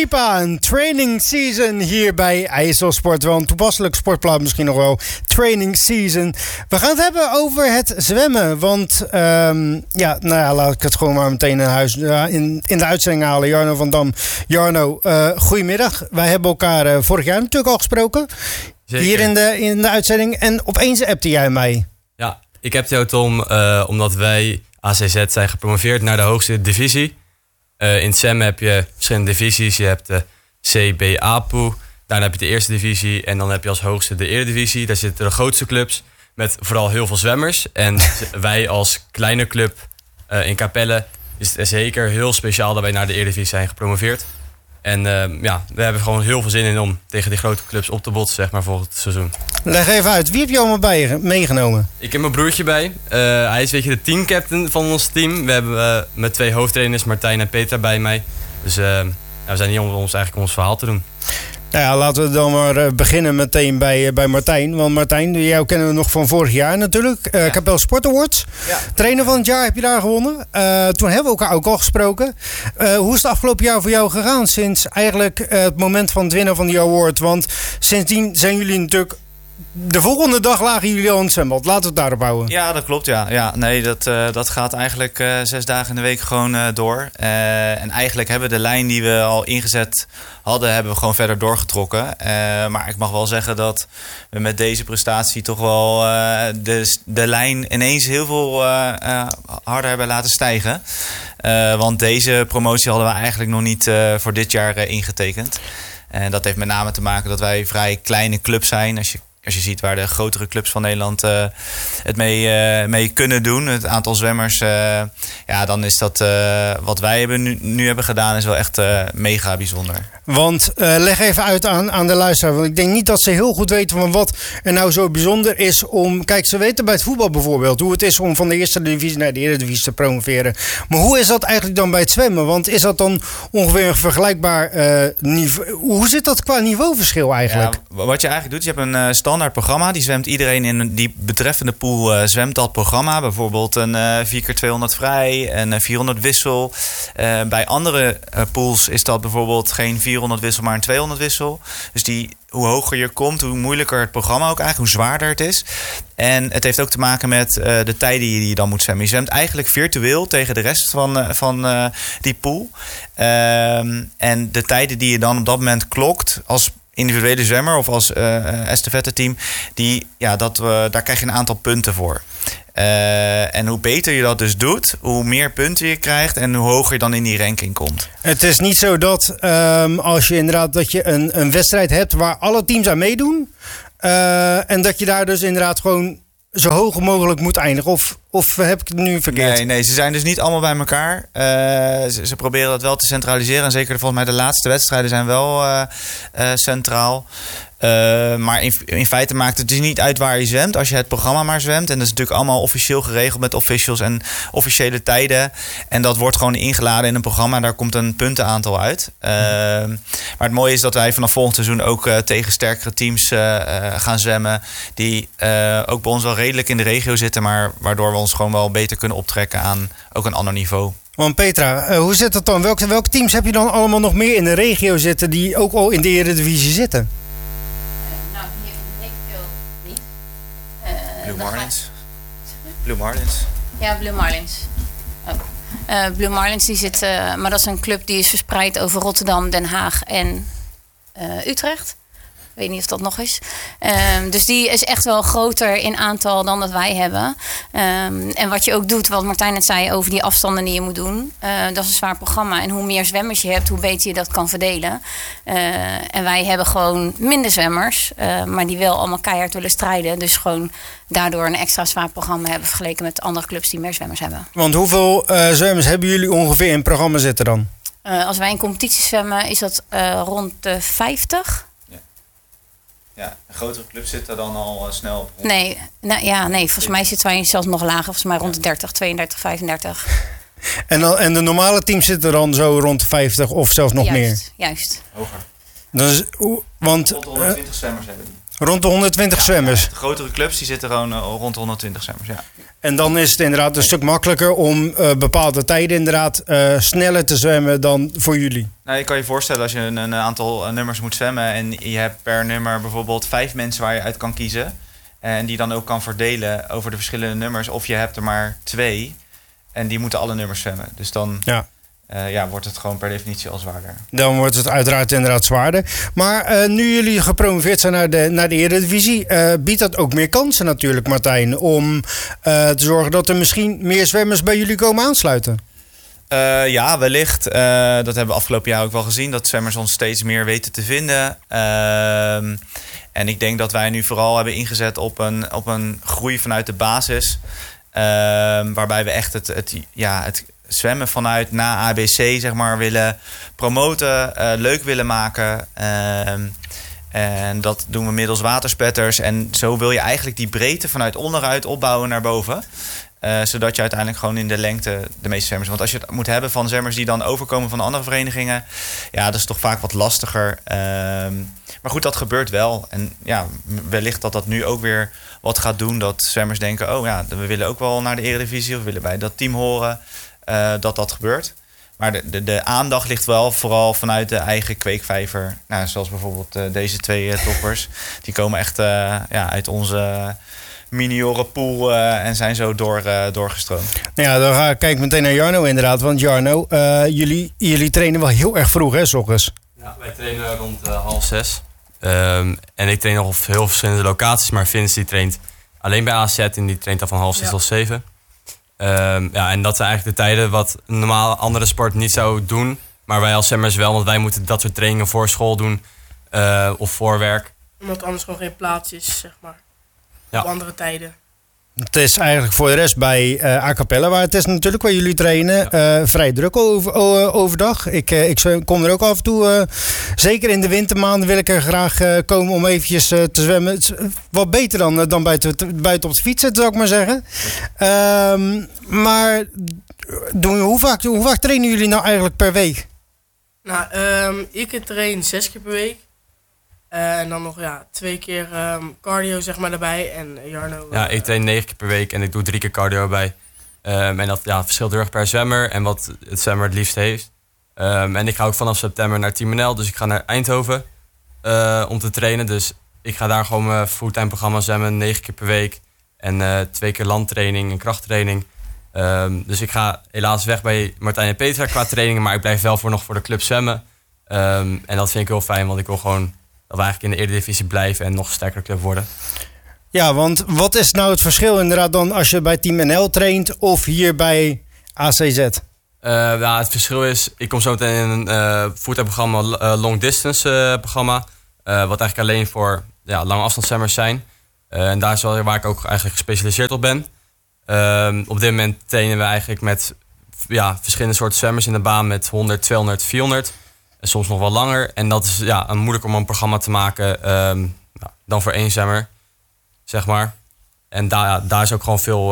Lipa, een training season hier bij IJsselsport. Wel een toepasselijk sportplaat misschien nog wel. Training season. We gaan het hebben over het zwemmen. Want laat ik het gewoon maar meteen in huis in de uitzending halen. Jarno van Dam. Jarno, goedemiddag. Wij hebben elkaar vorig jaar natuurlijk al gesproken. Zeker. Hier in de uitzending. En opeens appte jij mij. Ja, ik appte jou Tom omdat wij ACZ zijn gepromoveerd naar de hoogste divisie. In het zwemmen heb je verschillende divisies. Je hebt de CBA-pool. Daarna heb je de eerste divisie. En dan heb je als hoogste de eredivisie. Daar zitten de grootste clubs met vooral heel veel zwemmers. En wij als kleine club in Capelle is het zeker heel speciaal dat wij naar de eredivisie zijn gepromoveerd. En we hebben gewoon heel veel zin in om tegen die grote clubs op te botsen, zeg maar, volgend seizoen. Leg even uit, wie heb je allemaal meegenomen? Ik heb mijn broertje bij. Hij is de teamcaptain van ons team. We hebben met 2 hoofdtrainers, Martijn en Petra, bij mij. Dus we zijn hier om ons verhaal te doen. Nou ja, laten we dan maar beginnen meteen bij Martijn. Want Martijn, jou kennen we nog van vorig jaar natuurlijk. Capelle Sport Awards. Ja. Trainer van het jaar heb je daar gewonnen. Toen hebben we elkaar ook al gesproken. Hoe is het afgelopen jaar voor jou gegaan sinds eigenlijk het moment van het winnen van die award? Want sindsdien zijn jullie natuurlijk... De volgende dag lagen jullie al in het zwembad. Laten we het daarop houden. Ja, dat klopt. Ja. Nee, dat gaat eigenlijk 6 dagen in de week gewoon door. En eigenlijk hebben we de lijn die we al ingezet hadden, hebben we gewoon verder doorgetrokken. Maar ik mag wel zeggen dat we met deze prestatie toch wel de lijn ineens heel veel harder hebben laten stijgen. Want deze promotie hadden we eigenlijk nog niet voor dit jaar ingetekend. En dat heeft met name te maken dat wij vrij kleine club zijn. Als je ziet waar de grotere clubs van Nederland het mee kunnen doen. Het aantal zwemmers. Dan is dat wat wij nu hebben gedaan is wel echt mega bijzonder. Want leg even uit aan de luisteraar. Want ik denk niet dat ze heel goed weten van wat er nou zo bijzonder is om... Kijk, ze weten bij het voetbal bijvoorbeeld hoe het is om van de eerste divisie naar de eredivisie te promoveren. Maar hoe is dat eigenlijk dan bij het zwemmen? Want is dat dan ongeveer een vergelijkbaar niveau? Hoe zit dat qua niveauverschil eigenlijk? Ja, wat je eigenlijk doet, je hebt een standaard programma. Die zwemt iedereen in die betreffende pool zwemt dat programma. Bijvoorbeeld een 4x200 vrij, een 400 wissel. Bij andere pools is dat bijvoorbeeld geen 400 wissel, maar een 200 wissel. Dus hoe hoger je komt, hoe moeilijker het programma ook eigenlijk, hoe zwaarder het is. En het heeft ook te maken met de tijden die je dan moet zwemmen. Je zwemt eigenlijk virtueel tegen de rest van die pool. En de tijden die je dan op dat moment klokt als individuele zwemmer of als estafette team, daar krijg je een aantal punten voor. En hoe beter je dat dus doet, hoe meer punten je krijgt en hoe hoger je dan in die ranking komt. Het is niet zo dat als je inderdaad dat je een wedstrijd hebt waar alle teams aan meedoen, en dat je daar dus inderdaad gewoon zo hoog mogelijk moet eindigen. Of heb ik het nu verkeerd? Nee, ze zijn dus niet allemaal bij elkaar. Ze proberen dat wel te centraliseren. En zeker volgens mij de laatste wedstrijden zijn wel centraal. Maar in feite maakt het dus niet uit waar je zwemt. Als je het programma maar zwemt. En dat is natuurlijk allemaal officieel geregeld met officials en officiële tijden. En dat wordt gewoon ingeladen in een programma. Daar komt een puntenaantal uit. Maar het mooie is dat wij vanaf volgend seizoen ook tegen sterkere teams gaan zwemmen. Die ook bij ons wel redelijk in de regio zitten. Maar waardoor we ons gewoon wel beter kunnen optrekken aan ook een ander niveau. Want Petra, hoe zit het dan? Welke teams heb je dan allemaal nog meer in de regio zitten die ook al in de eredivisie zitten? Hier in de regio niet. Blue Marlins. Ja, Blue Marlins. Blue Marlins die zit, maar dat is een club die is verspreid over Rotterdam, Den Haag en Utrecht. Ik weet niet of dat nog is. Dus die is echt wel groter in aantal dan dat wij hebben. En wat je ook doet, wat Martijn net zei over die afstanden die je moet doen. Dat is een zwaar programma. En hoe meer zwemmers je hebt, hoe beter je dat kan verdelen. En wij hebben gewoon minder zwemmers. Maar die wel allemaal keihard willen strijden. Dus gewoon daardoor een extra zwaar programma hebben vergeleken met andere clubs die meer zwemmers hebben. Want hoeveel zwemmers hebben jullie ongeveer in het programma zitten dan? Als wij in competitie zwemmen is dat rond de 50. Ja, een grotere club zit er dan al snel op. Nee, volgens mij zitten wij zelfs nog lager. Volgens mij rond de 30, 32, 35. En de normale teams zitten dan zo rond de 50 of zelfs nog meer? Juist. Hoger. Dus, want, rond de 120 zwemmers hebben die. Rond de 120 zwemmers? De grotere clubs die zitten gewoon rond de 120 zwemmers, ja. En dan is het inderdaad een stuk makkelijker om bepaalde tijden inderdaad sneller te zwemmen dan voor jullie. Nou, je kan je voorstellen als je een aantal nummers moet zwemmen en je hebt per nummer bijvoorbeeld 5 mensen waar je uit kan kiezen. En die dan ook kan verdelen over de verschillende nummers. Of je hebt er maar 2 en die moeten alle nummers zwemmen. Dus dan wordt het gewoon per definitie al zwaarder. Dan wordt het uiteraard inderdaad zwaarder. Maar nu jullie gepromoveerd zijn naar de Eredivisie, biedt dat ook meer kansen natuurlijk, Martijn, om te zorgen dat er misschien meer zwemmers bij jullie komen aansluiten? Ja, wellicht. Dat hebben we afgelopen jaar ook wel gezien, dat zwemmers ons steeds meer weten te vinden. En ik denk dat wij nu vooral hebben ingezet op een groei vanuit de basis. Waarbij we echt het zwemmen vanuit na ABC zeg maar willen promoten, leuk willen maken. En dat doen we middels waterspetters. En zo wil je eigenlijk die breedte vanuit onderuit opbouwen naar boven. Zodat je uiteindelijk gewoon in de lengte de meeste zwemmers... Want als je het moet hebben van zwemmers die dan overkomen van andere verenigingen... ja, dat is toch vaak wat lastiger. Maar goed, dat gebeurt wel. En ja, wellicht dat nu ook weer wat gaat doen. Dat zwemmers denken, we willen ook wel naar de Eredivisie... of we willen bij dat team horen, dat gebeurt. Maar de aandacht ligt wel vooral vanuit de eigen kweekvijver. Nou, zoals bijvoorbeeld deze 2 toppers. Die komen echt uit onze... miniorenpool en zijn zo doorgestroomd. Nou ja, dan kijk ik meteen naar Jarno inderdaad. Want Jarno, jullie trainen wel heel erg vroeg, hè, 's ochtends? Ja, wij trainen rond 5:30. En ik train nog op heel verschillende locaties. Maar Vince die traint alleen bij AZ en die traint dan van 5:30 tot 7. En dat zijn eigenlijk de tijden wat een normale andere sport niet zou doen. Maar wij als zwemmers wel, want wij moeten dat soort trainingen voor school doen of voor werk. Omdat anders gewoon geen plaats is, zeg maar. Ja. Op andere tijden. Het is eigenlijk voor de rest bij A Cappella, waar het is natuurlijk waar jullie trainen, vrij druk overdag. Ik kom er ook af en toe, zeker in de wintermaanden wil ik er graag komen om eventjes te zwemmen. Het is wat beter dan buiten op de fiets zitten, zou ik maar zeggen. Maar hoe vaak trainen jullie nou eigenlijk per week? Nou, ik train 6 keer per week. En dan nog 2 keer cardio zeg maar daarbij. En Jarno... Ja, ik train 9 keer per week en ik doe 3 keer cardio erbij. En dat verschilt heel erg per zwemmer en wat het zwemmer het liefst heeft. En ik ga ook vanaf september naar Team NL, dus ik ga naar Eindhoven om te trainen. Dus ik ga daar gewoon mijn fulltime programma zwemmen, 9 keer per week. En 2 keer landtraining en krachttraining. Dus ik ga helaas weg bij Martijn en Petra qua trainingen, maar ik blijf wel nog voor de club zwemmen. En dat vind ik heel fijn, want ik wil gewoon... dat we eigenlijk in de Eredivisie blijven en nog sterker club worden. Ja, want wat is nou het verschil inderdaad dan als je bij Team NL traint of hier bij ACZ? Het verschil is, ik kom zo meteen in een fulltime-programma, long distance programma. Wat eigenlijk alleen voor lange afstandszwemmers zijn. En daar is wel waar ik ook eigenlijk gespecialiseerd op ben. Op dit moment trainen we eigenlijk met verschillende soorten zwemmers in de baan met 100, 200, 400... En soms nog wel langer. En dat is moeilijk om een programma te maken dan voor 1 zwemmer, zeg maar. En daar is ook gewoon veel,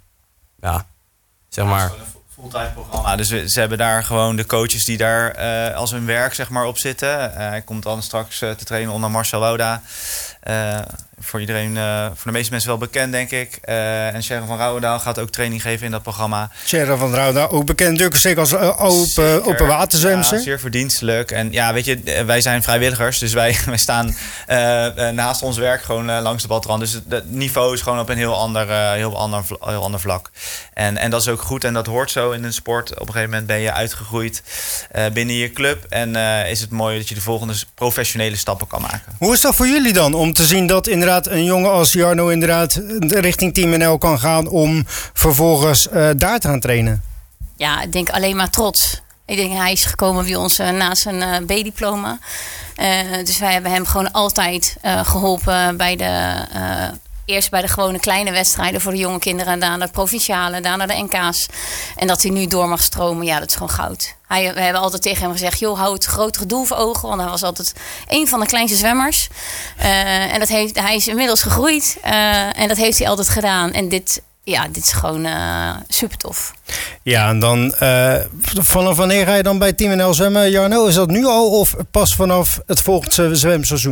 zeg maar... fulltime programma. Dus ze hebben daar gewoon de coaches die daar als hun werk zeg maar op zitten. Hij komt dan straks te trainen onder Marcel Wouda. Voor iedereen, voor de meeste mensen wel bekend, denk ik. En Sharon van Rouwendaal gaat ook training geven in dat programma. Sharon van Rouwendaal, ook bekend natuurlijk zeker als open waterzwemster. Ja, zeer verdienstelijk. En ja, weet je, wij zijn vrijwilligers. Dus wij staan naast ons werk gewoon langs de badrand. Dus het niveau is gewoon op een heel ander vlak. En dat is ook goed en dat hoort zo in een sport. Op een gegeven moment ben je uitgegroeid binnen je club. En is het mooi dat je de volgende professionele stappen kan maken. Hoe is dat voor jullie dan? Om te zien dat inderdaad een jongen als Jarno inderdaad richting Team NL kan gaan om vervolgens daar te gaan trainen? Ja, ik denk alleen maar trots. Ik denk hij is gekomen bij ons na zijn B-diploma. Dus wij hebben hem gewoon altijd geholpen bij eerst bij de gewone kleine wedstrijden voor de jonge kinderen. Daarna de provinciale, daarna de NK's. En dat hij nu door mag stromen, ja, dat is gewoon goud. We hebben altijd tegen hem gezegd, joh, hou het grotere doel voor ogen. Want hij was altijd een van de kleinste zwemmers. En hij is inmiddels gegroeid. En dat heeft hij altijd gedaan. En dit is gewoon super tof. Ja, en dan vanaf wanneer ga je dan bij Team NL zwemmen, Jarno? Is dat nu al of pas vanaf het volgende zwemseizoen?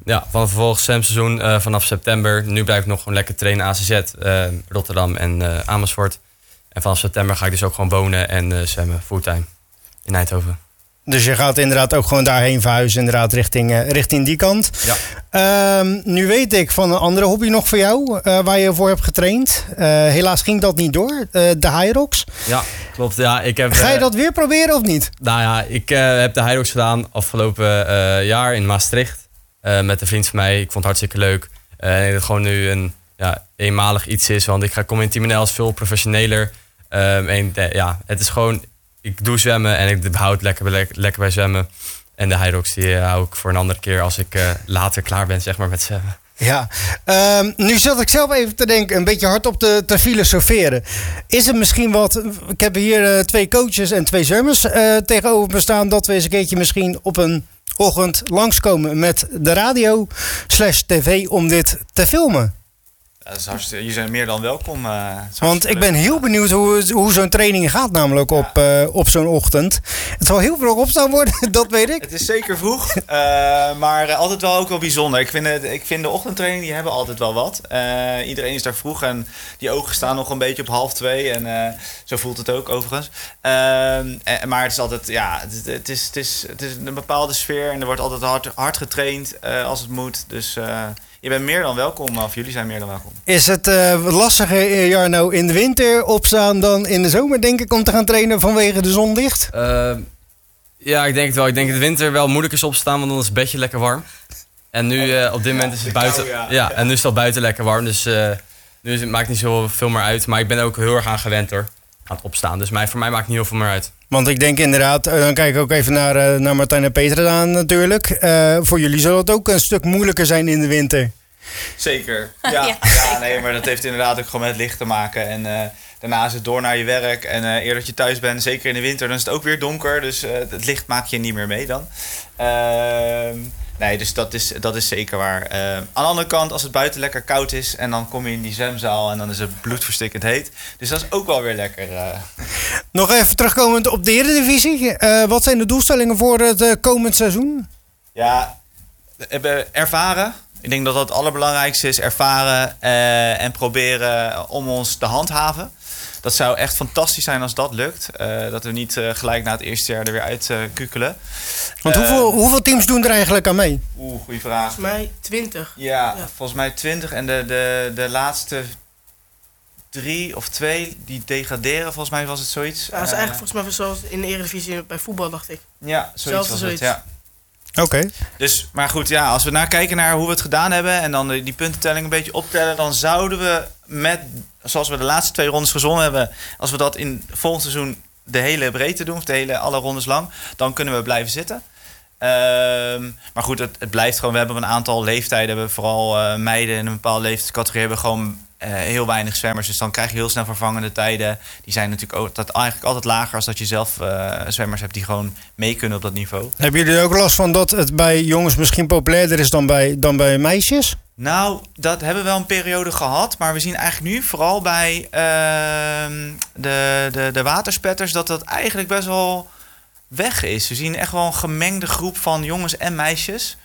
van vervolgens zwemseizoen vanaf september. Nu blijf ik nog gewoon lekker trainen ACZ, Rotterdam en Amersfoort. En vanaf september ga ik dus ook gewoon wonen en zwemmen fulltime in Eindhoven. Dus je gaat inderdaad ook gewoon daarheen verhuizen, inderdaad richting die kant. Ja. Nu weet ik van een andere hobby nog voor jou, waar je voor hebt getraind. Helaas ging dat niet door, de Hyrox. Ja, klopt. Ja, Ga je dat weer proberen of niet? Nou ja, ik heb de Hyrox gedaan afgelopen jaar in Maastricht. Met een vriend van mij. Ik vond het hartstikke leuk. Ik denk dat het gewoon nu een eenmalig iets is. Want ik kom in Team NL als veel professioneler. Het is gewoon... Ik doe zwemmen en ik behoud lekker bij zwemmen. En de Hyrox die hou ik voor een andere keer als ik later klaar ben, zeg maar, met zwemmen. Ja, nu zat ik zelf even te denken, een beetje hard op te filosoferen. Is het misschien wat... Ik heb hier 2 coaches en 2 zwemmers tegenover me staan... dat we eens een keertje misschien op een ochtend langskomen met de radio/tv om dit te filmen. Dat is hartstikke, je bent meer dan welkom. Want ik ben heel benieuwd hoe zo'n training gaat namelijk op zo'n ochtend. Het zal heel vroeg opstaan worden, dat weet ik. Het is zeker vroeg, maar altijd wel ook wel bijzonder. Ik vind de ochtendtraining, die hebben altijd wel wat. Iedereen is daar vroeg en die ogen staan nog een beetje op 1:30. En zo voelt het ook overigens. Maar het is altijd, het is een bepaalde sfeer en er wordt altijd hard getraind als het moet. Dus... je bent meer dan welkom, of jullie zijn meer dan welkom. Is het lastiger, Jarno, in de winter opstaan dan in de zomer, denk ik, om te gaan trainen vanwege de zonlicht? Ja, ik denk het wel. Ik denk dat de winter wel moeilijk is opstaan, want dan is het bedje lekker warm. En nu op dit moment is het buiten. En nu is het al buiten lekker warm. Dus nu maakt niet zoveel meer uit. Maar ik ben ook heel erg aan gewend hoor. Aan het opstaan. Dus voor mij maakt het niet heel veel meer uit. Want ik denk inderdaad, dan kijk ik ook even naar Martijn en Peter aan natuurlijk. Voor jullie zal het ook een stuk moeilijker zijn in de winter. Zeker. Ja, nee, maar dat heeft inderdaad ook gewoon met het licht te maken. En daarna is het door naar je werk. En eer dat je thuis bent, zeker in de winter, dan is het ook weer donker. Dus het licht maak je niet meer mee dan. Nee, dus dat is zeker waar. Aan de andere kant, als het buiten lekker koud is... en dan kom je in die zwemzaal en dan is het bloedverstikkend heet. Dus dat is ook wel weer lekker. Nog even terugkomend op de Eredivisie. Wat zijn de doelstellingen voor het komend seizoen? Ja, ervaren. Ik denk dat dat het allerbelangrijkste is. Ervaren en proberen om ons te handhaven. Dat zou echt fantastisch zijn als dat lukt. Dat we niet gelijk na het eerste jaar er weer uit kukelen. Want hoeveel teams doen er eigenlijk aan mee? Goede vraag. Volgens mij 20. Ja, volgens mij 20. En de laatste 3 of 2 die degraderen, volgens mij was het zoiets. Ja, dat is eigenlijk volgens mij zoals in de Eredivisie bij voetbal, dacht ik. Ja, zoiets was het, ja. Oké. Dus, maar goed, ja, als we kijken naar hoe we het gedaan hebben... en dan die puntentelling een beetje optellen... dan zouden we zoals we de laatste 2 rondes gezongen hebben... als we dat in volgend seizoen de hele breedte doen... of alle rondes lang, dan kunnen we blijven zitten. Maar goed, het blijft gewoon... we hebben een aantal leeftijden... hebben vooral meiden in een bepaalde leeftijdscategorie... hebben gewoon heel weinig zwemmers. Dus dan krijg je heel snel vervangende tijden. Die zijn natuurlijk ook eigenlijk altijd lager... als dat je zelf zwemmers hebt die gewoon mee kunnen op dat niveau. Hebben jullie er ook last van dat het bij jongens misschien populairder is dan bij meisjes? Nou, dat hebben we wel een periode gehad. Maar we zien eigenlijk nu vooral bij de waterspetters... dat eigenlijk best wel weg is. We zien echt wel een gemengde groep van jongens en meisjes.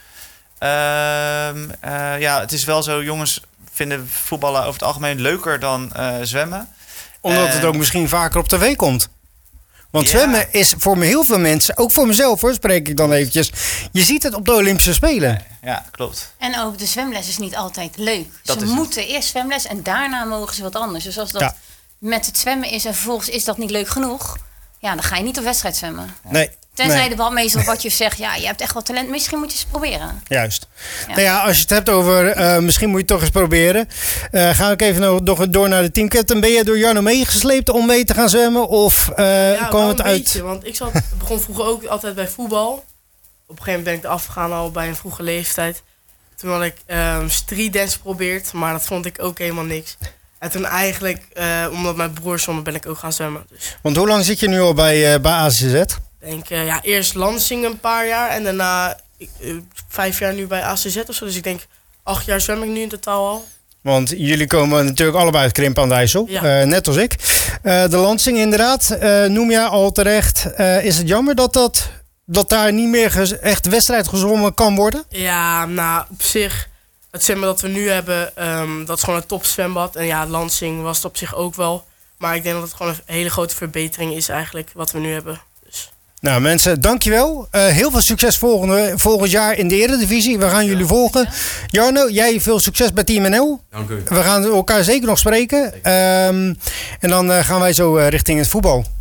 Het is wel zo, jongens vinden voetballen over het algemeen leuker dan zwemmen. Omdat het ook misschien vaker op tv komt. Want zwemmen is voor heel veel mensen, ook voor mezelf hoor, spreek ik dan eventjes. Je ziet het op de Olympische Spelen. Ja, klopt. En ook de zwemles is niet altijd leuk. Dat ze moeten eerst zwemles en daarna mogen ze wat anders. Dus als dat met het zwemmen is en vervolgens is dat niet leuk genoeg... ja, dan ga je niet op wedstrijd zwemmen. Nee. Tenzij de balmeester wat je zegt, ja, je hebt echt wat talent. Misschien moet je eens proberen. Juist. Ja. Nou ja, als je het hebt over misschien moet je het toch eens proberen. Ga ik even nog door naar de teamcaptain. Ben je door Jarno meegesleept om mee te gaan zwemmen? Of kwam het uit? Beetje, want ik begon vroeger ook altijd bij voetbal. Op een gegeven moment ben ik eraf gegaan al bij een vroege leeftijd. Toen had ik streetdance geprobeerd, maar dat vond ik ook helemaal niks. En toen eigenlijk, omdat mijn broer zwom, ben ik ook gaan zwemmen. Dus. Want hoe lang zit je nu al bij ACZ? Ik denk, eerst Lansing een paar jaar en daarna 5 jaar nu bij ACZ of zo. Dus ik denk 8 jaar zwem ik nu in totaal al. Want jullie komen natuurlijk allebei uit Krimpen aan de IJssel, net als ik. De Lansing inderdaad, noem je al terecht. Is het jammer dat dat daar niet meer echt wedstrijd gezwommen kan worden? Ja, nou, op zich, het zwembad dat we nu hebben, dat is gewoon een topzwembad. En ja, Lansing was het op zich ook wel. Maar ik denk dat het gewoon een hele grote verbetering is eigenlijk, wat we nu hebben. Dus. Nou mensen, dankjewel. Heel veel succes volgend jaar in de Eredivisie. We gaan jullie volgen. Jarno, jij veel succes bij Team NL. Dank u. We gaan elkaar zeker nog spreken. En dan gaan wij zo richting het voetbal.